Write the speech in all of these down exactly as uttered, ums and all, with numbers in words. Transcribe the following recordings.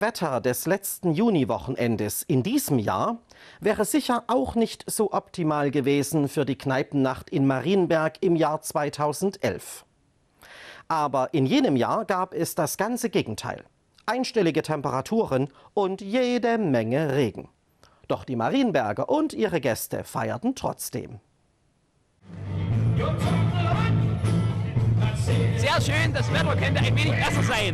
Wetter des letzten Juniwochenendes in diesem Jahr wäre sicher auch nicht so optimal gewesen für die Kneipennacht in Marienberg im Jahr zweitausendelf. Aber in jenem Jahr gab es das ganze Gegenteil. Einstellige Temperaturen und jede Menge Regen. Doch die Marienberger und ihre Gäste feierten trotzdem. Sehr schön, das Wetter könnte ein wenig besser sein.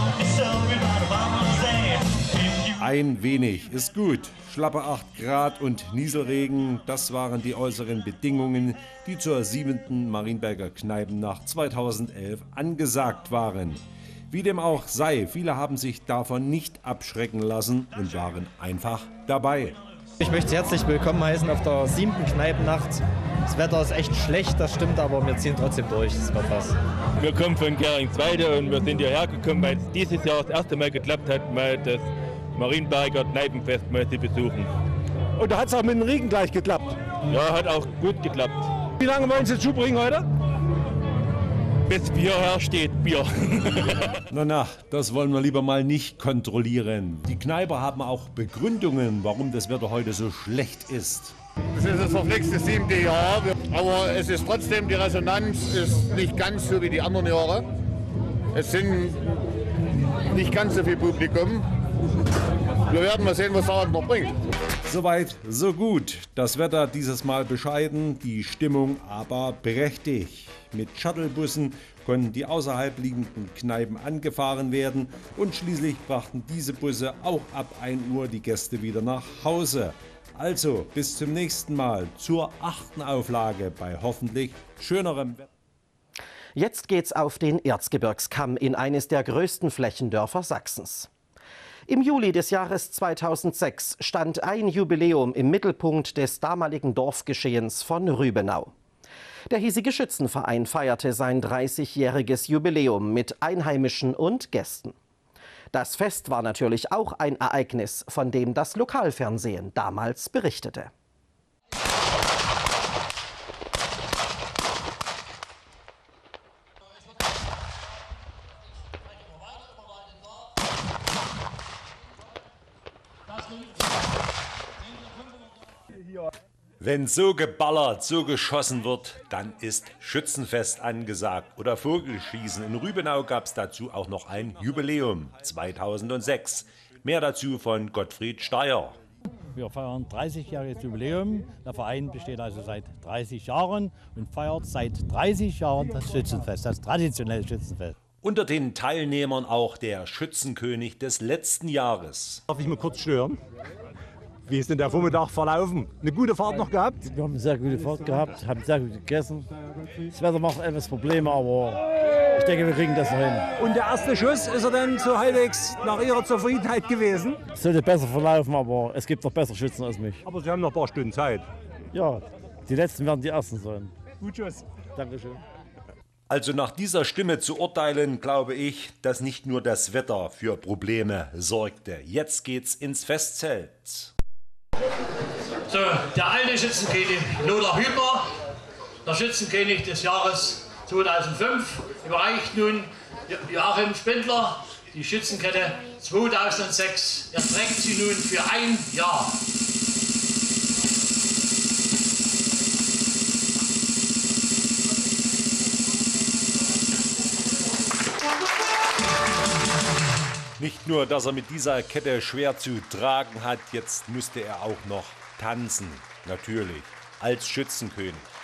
Ein wenig ist gut. Schlappe acht Grad und Nieselregen, das waren die äußeren Bedingungen, die zur siebenten Marienberger Kneipennacht zweitausendelf angesagt waren. Wie dem auch sei, viele haben sich davon nicht abschrecken lassen und waren einfach dabei. Ich möchte Sie herzlich willkommen heißen auf der siebten Kneipennacht. Das Wetter ist echt schlecht, das stimmt, aber wir ziehen trotzdem durch. Das wird was. Wir kommen von Geringswalde und wir sind hierher gekommen, weil es dieses Jahr das erste Mal geklappt hat, mal das Marienberger Kneipenfest mal zu besuchen. Und da hat es auch mit dem Regen gleich geklappt? Ja, hat auch gut geklappt. Wie lange wollen Sie zubringen heute? Bis Bier hersteht, Bier. Na na, das wollen wir lieber mal nicht kontrollieren. Die Kneiper haben auch Begründungen, warum das Wetter heute so schlecht ist. Das ist das verflixte siebte Jahr, aber es ist trotzdem, die Resonanz ist nicht ganz so wie die anderen Jahre. Es sind nicht ganz so viel Publikum. Wir werden mal sehen, was der Abend noch bringt. Soweit, so gut. Das Wetter dieses Mal bescheiden, die Stimmung aber prächtig. Mit Shuttlebussen konnten die außerhalb liegenden Kneipen angefahren werden und schließlich brachten diese Busse auch ab ein Uhr die Gäste wieder nach Hause. Also bis zum nächsten Mal zur achten Auflage bei hoffentlich schönerem Wetter. Jetzt geht's auf den Erzgebirgskamm in eines der größten Flächendörfer Sachsens. Im Juli des Jahres zweitausendsechs stand ein Jubiläum im Mittelpunkt des damaligen Dorfgeschehens von Rübenau. Der hiesige Schützenverein feierte sein dreißigjähriges Jubiläum mit Einheimischen und Gästen. Das Fest war natürlich auch ein Ereignis, von dem das Lokalfernsehen damals berichtete. Wenn so geballert, so geschossen wird, dann ist Schützenfest angesagt. Oder Vogelschießen. In Rübenau gab es dazu auch noch ein Jubiläum, zweitausendsechs. Mehr dazu von Gottfried Steyer. Wir feiern dreißigjähriges Jubiläum. Der Verein besteht also seit dreißig Jahren und feiert seit dreißig Jahren das Schützenfest, das traditionelle Schützenfest. Unter den Teilnehmern auch der Schützenkönig des letzten Jahres. Darf ich mal kurz stören? Wie ist denn der Vormittag verlaufen? Eine gute Fahrt noch gehabt? Wir haben eine sehr gute Fahrt gehabt, haben sehr gut gegessen. Das Wetter macht etwas Probleme, aber ich denke, wir kriegen das noch hin. Und der erste Schuss, ist er denn so halbwegs nach Ihrer Zufriedenheit gewesen? Es sollte besser verlaufen, aber es gibt noch bessere Schützen als mich. Aber Sie haben noch ein paar Stunden Zeit. Ja, die Letzten werden die Ersten sein. Gut, Schuss. Dankeschön. Also nach dieser Stimme zu urteilen, glaube ich, dass nicht nur das Wetter für Probleme sorgte. Jetzt geht's ins Festzelt. So, der alte Schützenkönig Lothar Hübner, der Schützenkönig des Jahres zweitausendfünf, überreicht nun Joachim Spindler die Schützenkette zweitausendsechs. Er trägt sie nun für ein Jahr. Nicht nur, dass er mit dieser Kette schwer zu tragen hat, jetzt musste er auch noch tanzen, natürlich, als Schützenkönig.